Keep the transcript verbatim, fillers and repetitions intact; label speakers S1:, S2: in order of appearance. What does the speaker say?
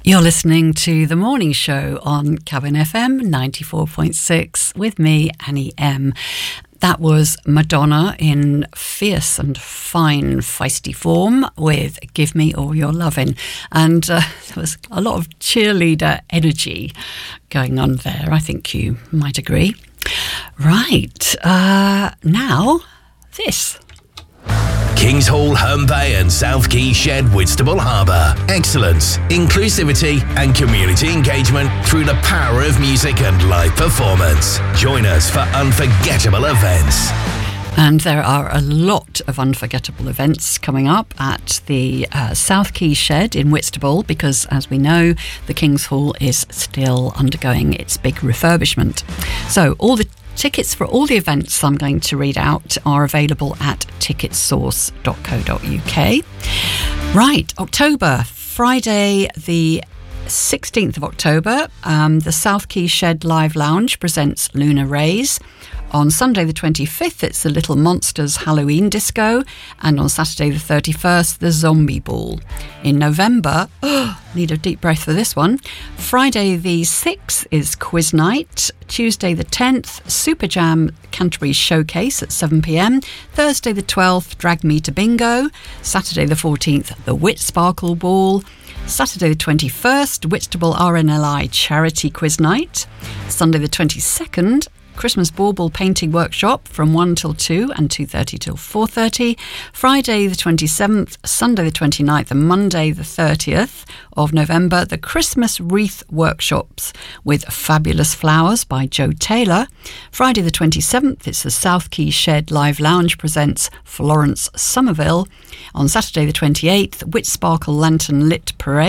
S1: You're listening to The Morning Show on Cabin F M ninety-four point six with me, Annie M. That was Madonna in fierce and fine feisty form with Give Me All Your Lovin'. And uh, there was a lot of cheerleader energy going on there, I think you might agree. Right, uh, now this.
S2: Kings Hall, Herne Bay and South Quay Shed, Whitstable Harbour. Excellence, inclusivity and community engagement through the power of music and live performance. Join us for unforgettable events.
S1: And there are a lot of unforgettable events coming up at the uh, South Quay Shed in Whitstable because, as we know, the Kings Hall is still undergoing its big refurbishment. So all the tickets for all the events I'm going to read out are available at ticket source dot co dot uk. Right, October, Friday the sixteenth of October, um, the South Quay Shed Live Lounge presents Lunar Rays. On Sunday the twenty-fifth, it's the Little Monsters Halloween Disco. And on Saturday the thirty-first, the Zombie Ball. In November, oh, need a deep breath for this one. Friday the sixth is Quiz Night. Tuesday the tenth, Super Jam Canterbury Showcase at seven p m. Thursday the twelfth, Drag Me to Bingo. Saturday the fourteenth, the Wit Sparkle Ball. Saturday the twenty-first, Whitstable R N L I Charity Quiz Night. Sunday the twenty-second, Christmas Bauble Painting Workshop from one till two and two thirty till four thirty. Friday the twenty-seventh, Sunday the twenty-ninth and Monday the thirtieth of November, the Christmas Wreath Workshops with Fabulous Flowers by Joe Taylor. Friday the twenty-seventh, it's the South Quay Shed Live Lounge presents Florence Somerville. On Saturday the twenty-eighth, Wit Sparkle Lantern Lit Parade.